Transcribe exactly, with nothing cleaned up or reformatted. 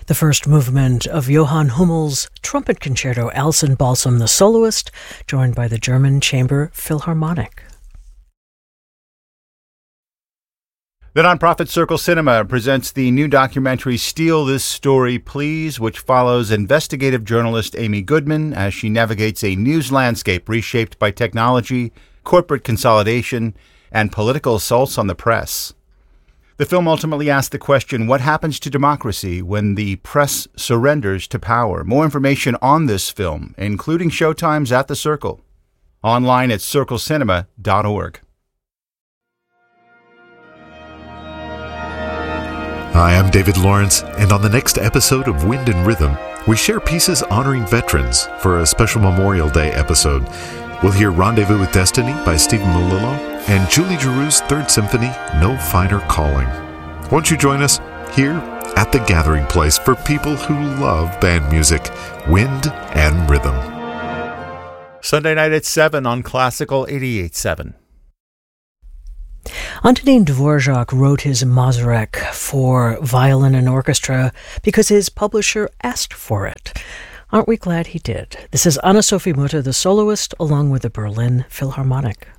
The first movement of Johann Hummel's trumpet concerto Alcyn Balsam the Soloist, joined by the German Chamber Philharmonic. The nonprofit Circle Cinema presents the new documentary Steal This Story, Please, which follows investigative journalist Amy Goodman as she navigates a news landscape reshaped by technology, corporate consolidation, and political assaults on the press. The film ultimately asks the question, what happens to democracy when the press surrenders to power? More information on this film, including showtimes at the Circle, online at circle cinema dot org. Hi, I'm David Lawrence, and on the next episode of Wind and Rhythm, we share pieces honoring veterans for a special Memorial Day episode. We'll hear Rendezvous with Destiny by Stephen Malillo and Julie Giroux's Third Symphony, No Finer Calling. Won't you join us here at the Gathering Place for people who love band music, wind and rhythm? Sunday night at seven on Classical eighty-eight point seven. Antonin Dvorak wrote his Mazurek for violin and orchestra because his publisher asked for it. Aren't we glad he did? This is Anna-Sophie Mutter, the soloist, along with the Berlin Philharmonic.